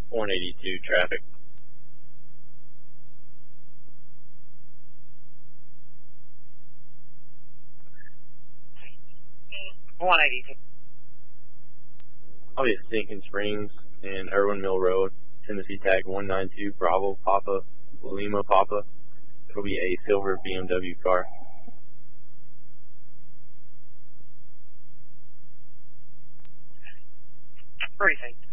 182 traffic. I'll be at Sinking Springs and Irwin Mill Road, Tennessee tag 192 Bravo Papa Lima Papa. It'll be a silver BMW car. Precinct.